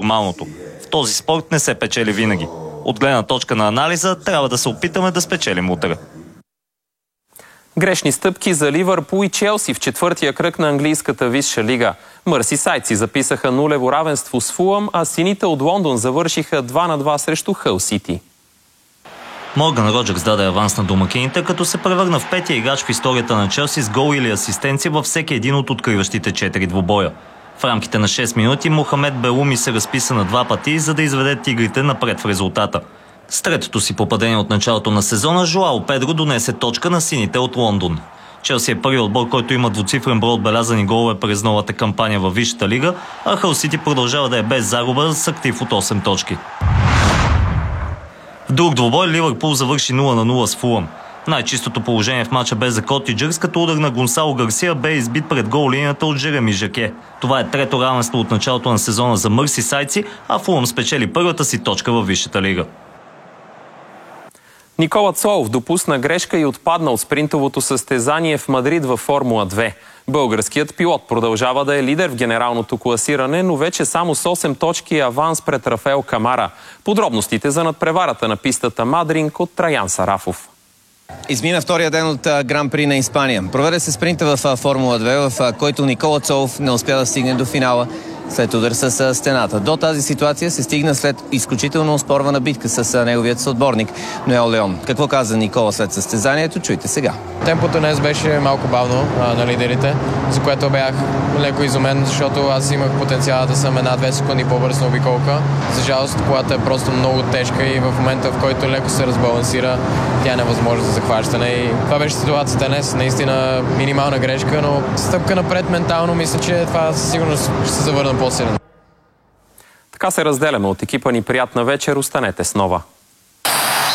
нормалното. В този спорт не се печели винаги. От гледна точка на анализа, трябва да се опитаме да спечелим утре. Грешни стъпки за Ливърпул и Челси в четвъртия кръг на английската висша лига. Мърсисайдци записаха нулево равенство с Фулъм, а сините от Лондон завършиха 2-2 срещу Хъл Сити. Морган Роджърс даде аванс на домакините, като се превърна в петия играч в историята на Челси с гол или асистенция във всеки един от откриващите 4 двубоя. В рамките на 6 минути Мохамед Белуми се разписа на 2 пъти, за да изведе тигрите напред в резултата. С третото си попадение от началото на сезона Жоао Педро донесе точка на сините от Лондон. Челси е първи отбор, който има двуцифрен брой отбелязани голове през новата кампания във Висшата лига, а Хъл Сити продължава да е без загуба с актив от 8 точки. В друг двубой Ливърпул завърши 0-0 с Фулъм. Най-чистото положение в мача бе за Котиджърс, като удар на Гонсало Гарсия бе избит пред гол линията от Жереми Жаке. Това е трето равенство от началото на сезона за мърсисайдци, а Фулъм спечели първата си точка във Висшата лига. Никола Цолов допусна грешка и отпадна от спринтовото състезание в Мадрид във Формула 2. Българският пилот продължава да е лидер в генералното класиране, но вече само с 8 точки аванс пред Рафаел Камара. Подробностите за надпреварата на пистата Мадринг от Траян Сарафов. Измина втория ден от Гран При на Испания. Проведе се спринта в Формула 2, в който Никола Цолов не успя да стигне до финала след удар с стената. До тази ситуация се стигна след изключително оспорвана битка с неговият съотборник Ноел Леон. Какво каза Никола след състезанието? Чуйте сега. Темпото днес беше малко бавно на лидерите, за което бях леко изумен, защото аз имах потенциала да съм 1-2 секунди по-бърз на обиколка. За жалост, колата е просто много тежка и в момента, в който леко се разбалансира, тя е невъзможна за захващане. И това беше ситуацията днес. Наистина минимална грешка, но стъпка напред ментално. Мисля, че това сигурно ще се завърна по-силен. Така се разделяме от екипа ни. Приятна вечер. Останете с Нова.